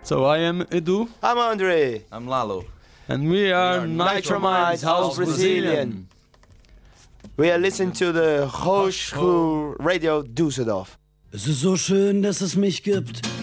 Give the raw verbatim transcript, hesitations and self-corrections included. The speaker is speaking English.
So I am Edu. I'm Andre. I'm Lalo. And we are, we are Nitromine's House Brazilian. We are listening to the Hochschul Radio Düsseldorf. Es ist so schön, dass es mich gibt.